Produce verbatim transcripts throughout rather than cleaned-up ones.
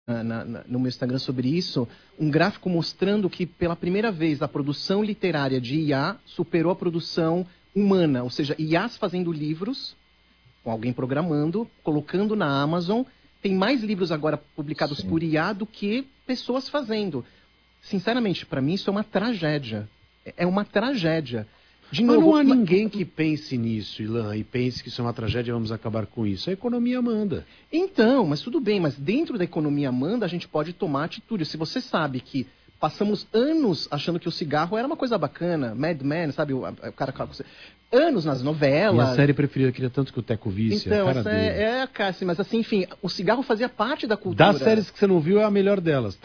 na, na, no meu Instagram sobre isso, um gráfico mostrando que pela primeira vez a produção literária de I A superou a produção humana, ou seja, I As fazendo livros, com alguém programando, colocando na Amazon. Tem mais livros agora publicados Sim. por I A do que pessoas fazendo. Sinceramente, para mim isso é uma tragédia. É uma tragédia. De Mas novo, não há ninguém que pense nisso, Ilan, e pense que isso é uma tragédia e vamos acabar com isso. A economia manda. Então, mas tudo bem, mas dentro da economia manda, a gente pode tomar atitude. Se você sabe que passamos anos achando que o cigarro era uma coisa bacana, Mad Men, sabe, o, o cara... Anos nas novelas... Minha série preferida, eu queria tanto que o Teco visse, então, a cara essa dele. é, é a Cassi, mas assim, enfim, o cigarro fazia parte da cultura. Das séries que você não viu, é a melhor delas.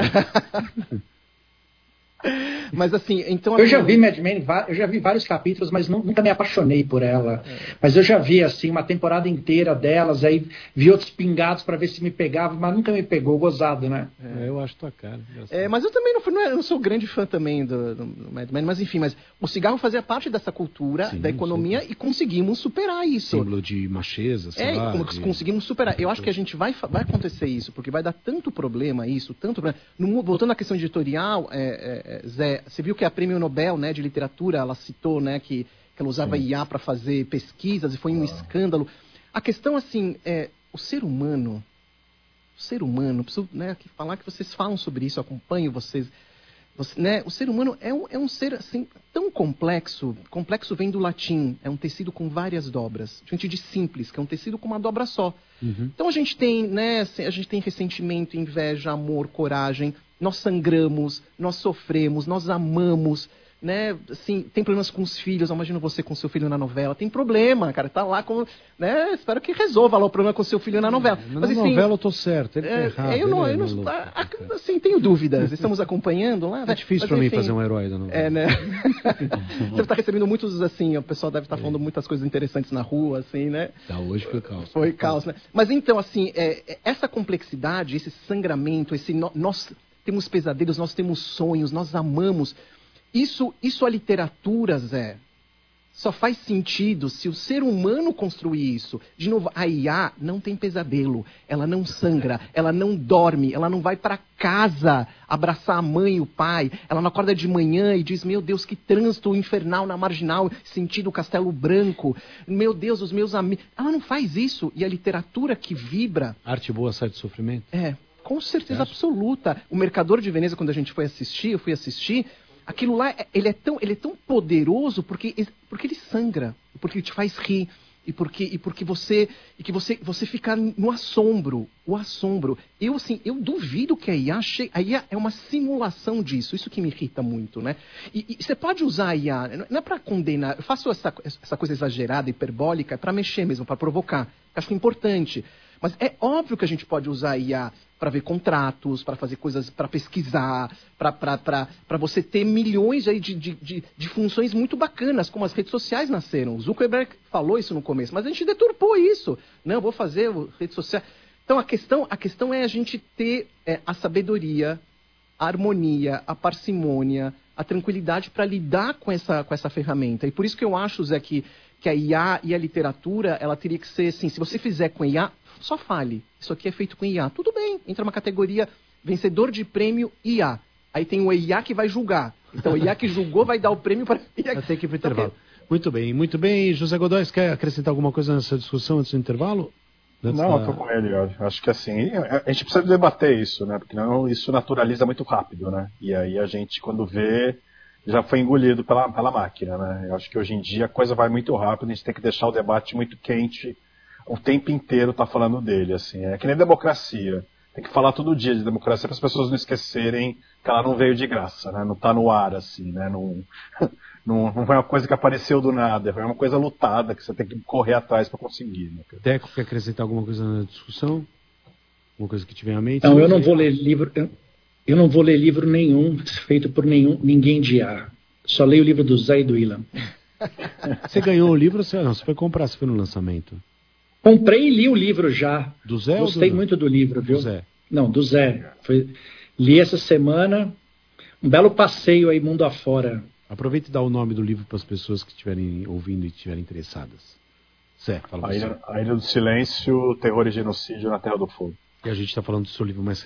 Mas assim, então... Eu já vi Mad Men, eu já vi vários capítulos, mas nunca me apaixonei por ela. É. Mas eu já vi, assim, uma temporada inteira delas, aí vi outros pingados pra ver se me pegava, mas nunca me pegou, gozado, né? É, eu acho tua cara. É, mas eu também não, fui, não, é, eu não sou grande fã também do, do Mad Men, mas enfim, mas o cigarro fazia parte dessa cultura, sim, da economia, sim. E conseguimos superar isso. Símbolo de macheza, sei é, lá. Como, de... Conseguimos superar. Eu acho que a gente vai, vai acontecer isso, porque vai dar tanto problema isso, tanto problema. No, voltando à questão editorial, é, é, Zé, você viu que a Prêmio Nobel, né, de literatura, ela citou, né, que, que ela usava Sim. I A para fazer pesquisas e foi um ah. escândalo. A questão, assim, é o ser humano, o ser humano, preciso, né, falar que vocês falam sobre isso, eu acompanho vocês, você, né, o ser humano é um, é um ser, assim, tão complexo, complexo vem do latim, é um tecido com várias dobras, diferente de simples, que é um tecido com uma dobra só. Uhum. Então a gente tem, né, a gente tem ressentimento, inveja, amor, coragem. Nós sangramos, nós sofremos, nós amamos, né? Assim, tem problemas com os filhos. Imagina você com seu filho na novela. Tem problema, cara. Tá lá com, né? Espero que resolva lá o problema com seu filho na novela. É, mas, mas na enfim, novela eu tô certo. Ele tá é, errado. Eu não, ele eu é não, louco, tá, assim, tenho dúvidas. Estamos acompanhando lá. É difícil para mim fazer um herói da novela. É, né? Você está recebendo muitos, assim, o pessoal deve estar tá falando é. muitas coisas interessantes na rua, assim, né? Tá, hoje foi caos. Foi caos, né? Mas então, assim, é, essa complexidade, esse sangramento, esse no, nós temos pesadelos, nós temos sonhos, nós amamos. Isso, isso a literatura, Zé, só faz sentido se o ser humano construir isso. De novo, a I A não tem pesadelo, ela não sangra, ela não dorme, ela não vai para casa abraçar a mãe e o pai, ela não acorda de manhã e diz, meu Deus, que trânsito infernal na Marginal, sentido Castelo Branco, meu Deus, os meus amigos... Ela não faz isso, e a literatura que vibra... Arte boa sai do sofrimento? É, com certeza absoluta. O Mercador de Veneza, quando a gente foi assistir, eu fui assistir... Aquilo lá, ele é tão, ele é tão poderoso porque, porque ele sangra, porque ele te faz rir, e porque, e porque você, e que você, você fica no assombro, o assombro. Eu, assim, eu duvido que a I A, che... a I A é uma simulação disso, isso que me irrita muito, né? E, e você pode usar a I A, não é para condenar, eu faço essa, essa coisa exagerada, hiperbólica, é para mexer mesmo, para provocar, eu acho importante. Mas é óbvio que a gente pode usar a I A para ver contratos, para fazer coisas, para pesquisar, para você ter milhões aí de, de, de, de funções muito bacanas, como as redes sociais nasceram. O Zuckerberg falou isso no começo, mas a gente deturpou isso. Não, vou fazer redes sociais. Então a questão, a questão é a gente ter é, a sabedoria, a harmonia, a parcimônia, a tranquilidade para lidar com essa, com essa ferramenta. E por isso que eu acho, Zé, que, que a I A e a literatura, ela teria que ser assim, se você fizer com a I A, só fale. Isso aqui é feito com I A. Tudo bem, entra uma categoria vencedor de prêmio I A. Aí tem o I A que vai julgar. Então o I A que julgou vai dar o prêmio para I A. Vai ter que ir para o intervalo. Muito bem, muito bem. José Godoy, você quer acrescentar alguma coisa nessa discussão antes do intervalo? Antes não, da... eu estou com ele. Eu acho que assim, a gente precisa debater isso, né? Porque não, isso naturaliza muito rápido, né? E aí a gente, quando vê, já foi engolido pela, pela máquina, né? Eu acho que hoje em dia a coisa vai muito rápido, a gente tem que deixar o debate muito quente. O tempo inteiro tá falando dele, assim. É que nem democracia. Tem que falar todo dia de democracia para as pessoas não esquecerem que ela não veio de graça, né? Não tá no ar, assim, né? Não, não, não foi uma coisa que apareceu do nada, foi uma coisa lutada que você tem que correr atrás para conseguir. Né? Teco, quer acrescentar alguma coisa na discussão? Alguma coisa que tiver à mente? Não, eu não vou ler livro... Eu, eu não vou ler livro nenhum feito por nenhum, ninguém de I A. Só leio o livro do Zé e do Ilan. Você ganhou o livro ou você, não, você foi comprar, você foi no lançamento? Comprei e li o livro já. Do Zé Gostei ou do... muito do livro, viu? Do Zé. Não, do Zé. Foi... Li essa semana. Um belo passeio aí mundo afora. Aproveite e dá o nome do livro para as pessoas que estiverem ouvindo e estiverem interessadas. Zé, fala a ilha, a Ilha do Silêncio, Terror e Genocídio na Terra do Fogo. E a gente está falando do seu livro mais